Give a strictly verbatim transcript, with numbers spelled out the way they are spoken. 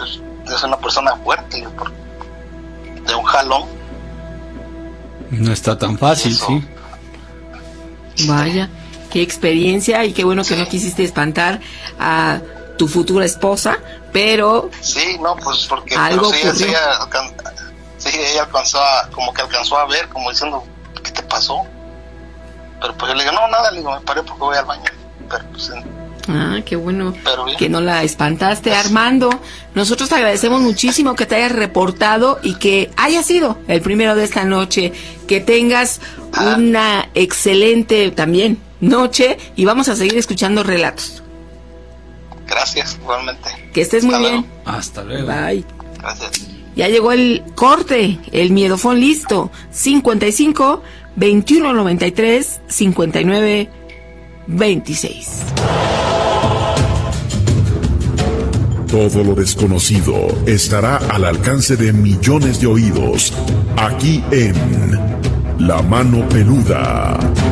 pues es una persona fuerte, por, de un jalón. No está tan fácil, Eso. sí. Vaya, qué experiencia, y qué bueno que Sí. no quisiste espantar a tu futura esposa, pero Sí, no, pues porque Algo pero sí, ocurrió. sí, ella, alcan- sí, ella alcanzó a, como que alcanzó a ver, como diciendo, ¿qué te pasó? Pero pues yo le digo, no, nada, le digo, me paré porque voy al baño. Pero pues, ah, qué bueno pero bien. que no la espantaste. Armando, nosotros te agradecemos muchísimo que te hayas reportado y que hayas sido el primero de esta noche. Que tengas Ah. una excelente también noche, y vamos a seguir escuchando relatos. Gracias, igualmente. Que estés muy Hasta bien. luego. Hasta luego. Bye. Gracias. Ya llegó el corte, el miedofón listo. cincuenta y cinco, veintiuno noventa y tres, cincuenta y nueve, veintiséis. Todo lo desconocido estará al alcance de millones de oídos, aquí en La Mano Peluda.